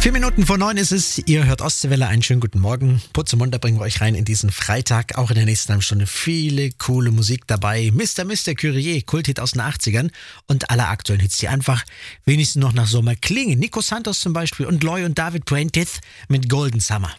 4:09 ist es. Ihr hört Ostseewelle. Einen schönen guten Morgen. Putz und Munter bringen wir euch rein in diesen Freitag. Auch in der nächsten halben Stunde viele coole Musik dabei. Mr. Curie, Kulthit aus den 80ern und alle aktuellen Hits, die einfach wenigstens noch nach Sommer klingen. Nico Santos zum Beispiel und Loy und David Braindeath mit Golden Summer.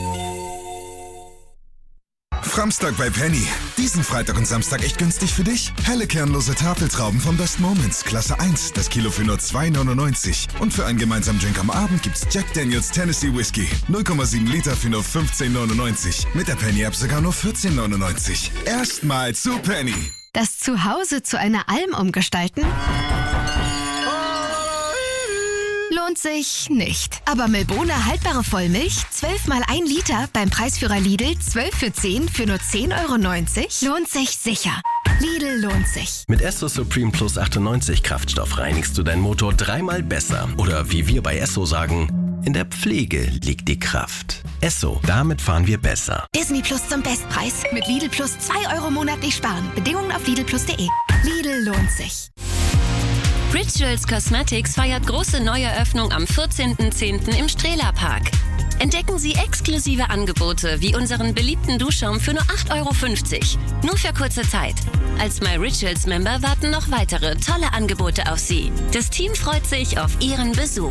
Framstag bei Penny. Diesen Freitag und Samstag echt günstig für dich. Helle kernlose Tafeltrauben vom Best Moments, Klasse 1, das Kilo für nur 2,99. Und für einen gemeinsamen Drink am Abend gibt's Jack Daniels Tennessee Whiskey. 0,7 Liter für nur 15,99. Mit der Penny-App sogar nur 14,99. Erstmal zu Penny. Das Zuhause zu einer Alm umgestalten? Lohnt sich nicht. Aber Milbona haltbare Vollmilch, 12 mal 1 Liter beim Preisführer Lidl, 12 für 10 für nur 10,90 €, lohnt sich sicher. Lidl lohnt sich. Mit Esso Supreme Plus 98 Kraftstoff reinigst du deinen Motor 3-mal besser. Oder wie wir bei Esso sagen, in der Pflege liegt die Kraft. Esso, damit fahren wir besser. Disney Plus zum Bestpreis. Mit Lidl Plus 2 € monatlich sparen. Bedingungen auf lidlplus.de. Lidl lohnt sich. Rituals Cosmetics feiert große Neueröffnung am 14.10. im Strehler-Park. Entdecken Sie exklusive Angebote wie unseren beliebten Duschschaum für nur 8,50 €. Nur für kurze Zeit. Als My Rituals Member warten noch weitere tolle Angebote auf Sie. Das Team freut sich auf Ihren Besuch.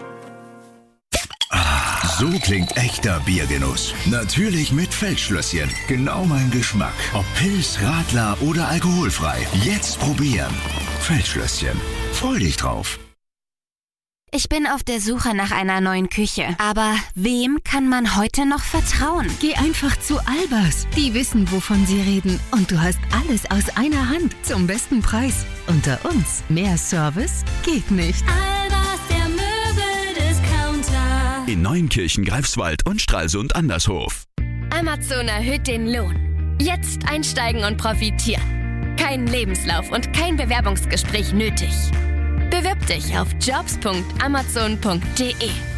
So klingt echter Biergenuss. Natürlich mit Feldschlösschen. Genau mein Geschmack. Ob Pils, Radler oder alkoholfrei. Jetzt probieren. Feldschlösschen. Freu dich drauf. Ich bin auf der Suche nach einer neuen Küche. Aber wem kann man heute noch vertrauen? Geh einfach zu Albers. Die wissen, wovon sie reden. Und du hast alles aus einer Hand zum besten Preis. Unter uns. Mehr Service geht nicht. Albers, der Möbeldiscounter. In Neuenkirchen, Greifswald und Stralsund Andershof. Amazon erhöht den Lohn. Jetzt einsteigen und profitieren. Kein Lebenslauf und kein Bewerbungsgespräch nötig. Bewirb dich auf jobs.amazon.de.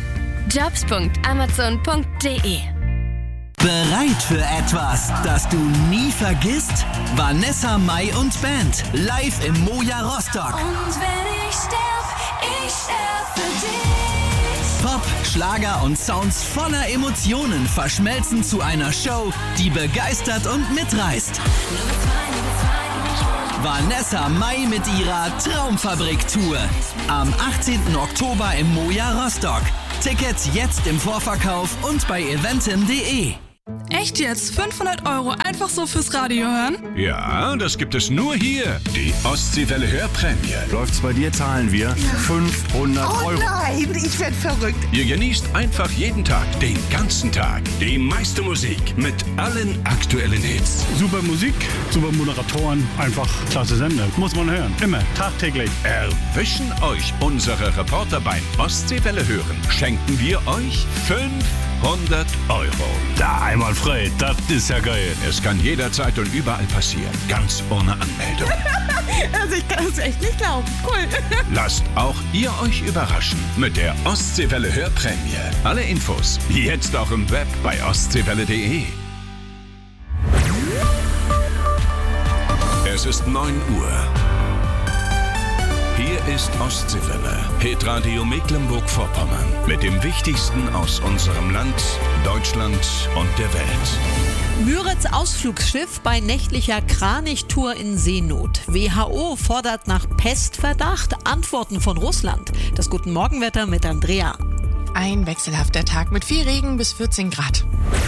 jobs.amazon.de. Bereit für etwas, das du nie vergisst? Vanessa Mai und Band, live im Moja Rostock. Und wenn ich sterb für dich. Pop, Schlager und Sounds voller Emotionen verschmelzen zu einer Show, die begeistert und mitreißt. Vanessa Mai mit ihrer Traumfabrik-Tour. Am 18. Oktober im Moja Rostock. Tickets jetzt im Vorverkauf und bei eventim.de. Echt jetzt? 500 € einfach so fürs Radio hören? Ja, das gibt es nur hier. Die Ostseewelle Hörprämie. Läuft's bei dir, zahlen wir 500 €. Oh nein, ich werd verrückt. Ihr genießt einfach jeden Tag, den ganzen Tag, die meiste Musik mit allen aktuellen Hits. Super Musik, super Moderatoren, einfach klasse Sender. Muss man hören, immer, tagtäglich. Erwischen euch unsere Reporter beim Ostseewelle Hören. Schenken wir euch 500 €. Da einmal frei, das ist ja geil. Es kann jederzeit und überall passieren, ganz ohne Anmeldung. Also ich kann es echt nicht glauben. Cool. Lasst auch ihr euch überraschen mit der Ostseewelle Hörprämie. Alle Infos jetzt auch im Web bei ostseewelle.de. Es ist 9 Uhr. Hier ist Ostseewelle, Hitradio Mecklenburg-Vorpommern. Mit dem Wichtigsten aus unserem Land, Deutschland und der Welt. Müritz Ausflugsschiff bei nächtlicher Kranichtour in Seenot. WHO fordert nach Pestverdacht Antworten von Russland. Das Guten Morgenwetter mit Andrea. Ein wechselhafter Tag mit viel Regen bis 14 Grad.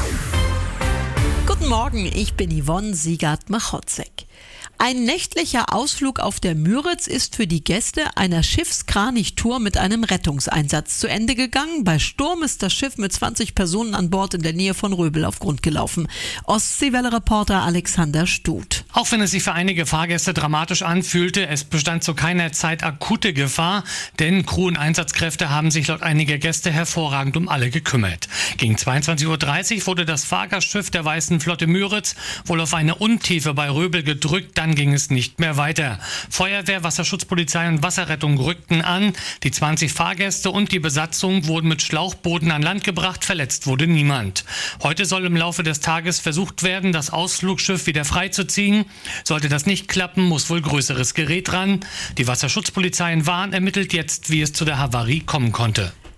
Guten Morgen, ich bin Yvonne Siegert-Machotzek. Ein nächtlicher Ausflug auf der Müritz ist für die Gäste einer Schiffskranichtour mit einem Rettungseinsatz zu Ende gegangen. Bei Sturm ist das Schiff mit 20 Personen an Bord in der Nähe von Röbel auf Grund gelaufen. Ostseewelle-Reporter Alexander Stut. Auch wenn es sich für einige Fahrgäste dramatisch anfühlte, es bestand zu keiner Zeit akute Gefahr, denn Crew und Einsatzkräfte haben sich laut einiger Gäste hervorragend um alle gekümmert. Gegen 22:30 Uhr wurde das Fahrgastschiff der Weißen Flotte Müritz wohl auf eine Untiefe bei Röbel gedrückt. Dann ging es nicht mehr weiter. Feuerwehr, Wasserschutzpolizei und Wasserrettung rückten an. Die 20 Fahrgäste und die Besatzung wurden mit Schlauchbooten an Land gebracht. Verletzt wurde niemand. Heute soll im Laufe des Tages versucht werden, das Ausflugsschiff wieder freizuziehen. Sollte das nicht klappen, muss wohl größeres Gerät ran. Die Wasserschutzpolizei in Wahn ermittelt jetzt, wie es zu der Havarie kommen konnte.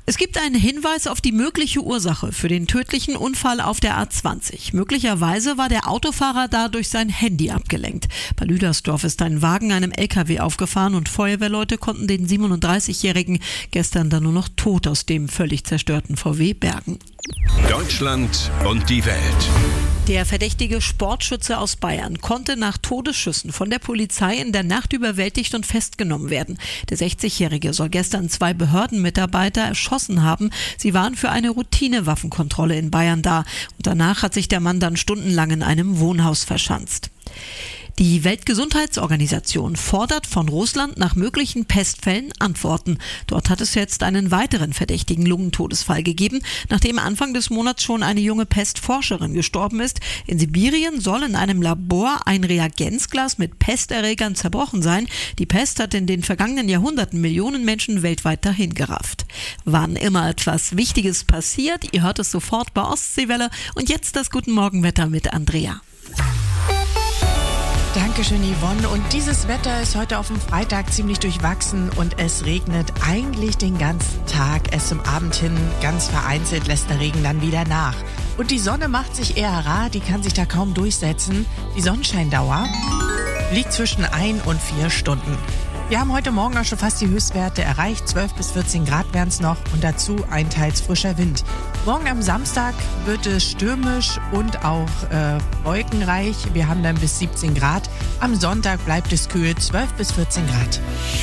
Es gibt einen Hinweis auf die mögliche Ursache für den tödlichen Unfall auf der A20. Möglicherweise war der Autofahrer da durch sein Handy abgelenkt. Bei Lüdersdorf ist ein Wagen einem LKW aufgefahren und Feuerwehrleute konnten den 37-Jährigen gestern dann nur noch tot aus dem völlig zerstörten VW bergen. Deutschland und die Welt. Der verdächtige Sportschütze aus Bayern konnte nach Todesschüssen von der Polizei in der Nacht überwältigt und festgenommen werden. Der 60-Jährige soll gestern 2 Behördenmitarbeiter erschossen haben. Sie waren für eine Routinewaffenkontrolle in Bayern da. Und danach hat sich der Mann dann stundenlang in einem Wohnhaus verschanzt. Die Weltgesundheitsorganisation fordert von Russland nach möglichen Pestfällen Antworten. Dort hat es jetzt einen weiteren verdächtigen Lungentodesfall gegeben, nachdem Anfang des Monats schon eine junge Pestforscherin gestorben ist. In Sibirien soll in einem Labor ein Reagenzglas mit Pesterregern zerbrochen sein. Die Pest hat in den vergangenen Jahrhunderten Millionen Menschen weltweit dahingerafft. Wann immer etwas Wichtiges passiert, ihr hört es sofort bei Ostseewelle. Und jetzt das Guten Morgenwetter mit Andrea. Dankeschön, Yvonne. Und dieses Wetter ist heute auf dem Freitag ziemlich durchwachsen und es regnet eigentlich den ganzen Tag. Erst zum Abend hin ganz vereinzelt lässt der Regen dann wieder nach. Und die Sonne macht sich eher rar, die kann sich da kaum durchsetzen. Die Sonnenscheindauer liegt zwischen 1 und 4 Stunden. Wir haben heute Morgen auch schon fast die Höchstwerte erreicht. 12 bis 14 Grad wären es noch und dazu ein teils frischer Wind. Morgen am Samstag wird es stürmisch und auch wolkenreich. Wir haben dann bis 17 Grad. Am Sonntag bleibt es kühl, 12 bis 14 Grad.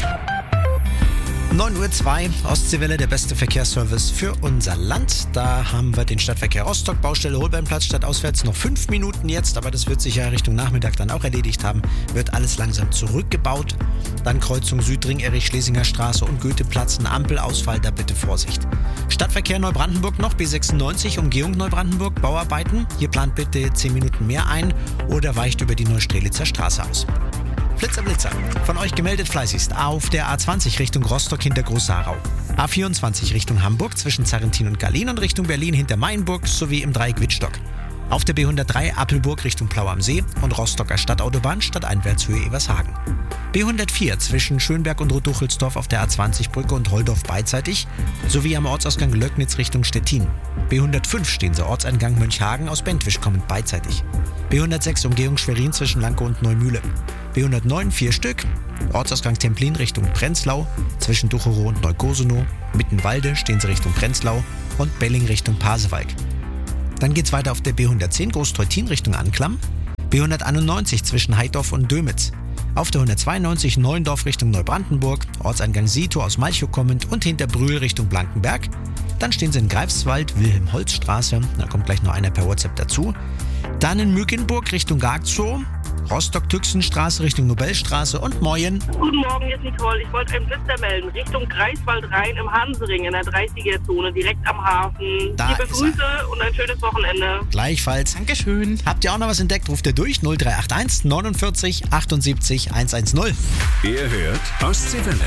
9:02 Uhr, Ostseewelle, der beste Verkehrsservice für unser Land. Da haben wir den Stadtverkehr Rostock, Baustelle Holbeinplatz, stadtauswärts noch 5 Minuten jetzt, aber das wird sich ja Richtung Nachmittag dann auch erledigt haben. Wird alles langsam zurückgebaut. Dann Kreuzung Südring, Erich-Schlesinger Straße und Goetheplatz, ein Ampelausfall, da bitte Vorsicht. Stadtverkehr Neubrandenburg noch, B96, Umgehung Neubrandenburg, Bauarbeiten. Hier plant bitte 10 Minuten mehr ein oder weicht über die Neustrelitzer Straße aus. Blitzer, von euch gemeldet fleißigst auf der A20 Richtung Rostock hinter Großarau. A24 Richtung Hamburg zwischen Zarrentin und Gallien und Richtung Berlin hinter Mainburg sowie im Dreieck Wittstock. Auf der B103 Appelburg Richtung Plau am See und Rostocker Stadtautobahn Stadteinwärtshöhe Evershagen. B104 zwischen Schönberg und Rotuchelsdorf auf der A20-Brücke und Holdorf beidseitig sowie am Ortsausgang Löcknitz Richtung Stettin. B105 stehen Sie Ortseingang Mönchhagen aus Bentwisch kommend beidseitig. B106 Umgehung Schwerin zwischen Lankow und Neumühle. B109 4 Stück, Ortsausgang Templin Richtung Prenzlau, zwischen Ducherow und Neugosenow, Mittenwalde stehen Sie Richtung Prenzlau und Belling Richtung Pasewalk. Dann geht's weiter auf der B110 Großteutin Richtung Anklam, B191 zwischen Heidorf und Dömitz, auf der 192 Neuendorf Richtung Neubrandenburg, Ortseingang Sito aus Malchow kommend und hinter Brühl Richtung Blankenberg. Dann stehen Sie in Greifswald, Wilhelm-Holz-Straße, da kommt gleich noch einer per WhatsApp dazu. Dann in Mükenburg Richtung Garzow, Rostock-Tüchsenstraße Richtung Nobelstraße und Moyen. Guten Morgen, hier ist Nicole. Ich wollte einen Blitzer melden. Richtung Greifswald rein im Hansering in der 30er-Zone, direkt am Hafen. Liebe Grüße und ein schönes Wochenende. Gleichfalls. Dankeschön. Habt ihr auch noch was entdeckt? Ruft ihr durch 0381 49 78 110. Ihr hört Ostseewelle.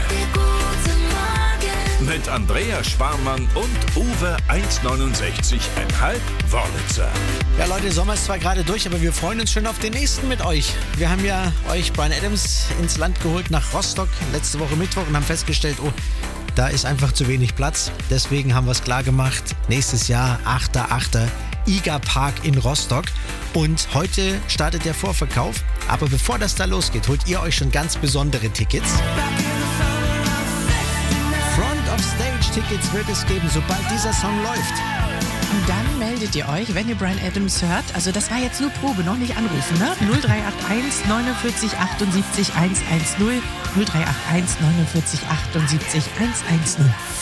Mit Andrea Sparmann und Uwe 1,69,5 Wörlitzer. Ja Leute, Sommer ist zwar gerade durch, aber wir freuen uns schon auf den nächsten mit euch. Wir haben ja euch Bryan Adams ins Land geholt nach Rostock letzte Woche Mittwoch und haben festgestellt, oh, da ist einfach zu wenig Platz. Deswegen haben wir es klar gemacht. Nächstes Jahr 8.8. IGA Park in Rostock. Und heute startet der Vorverkauf. Aber bevor das da losgeht, holt ihr euch schon ganz besondere Tickets. Front-of-Stage-Tickets wird es geben, sobald dieser Song läuft. Und dann meldet ihr euch, wenn ihr Bryan Adams hört. Also das war jetzt nur Probe, noch nicht anrufen, ne? 0381 49 78 110. 0381 49 78 110.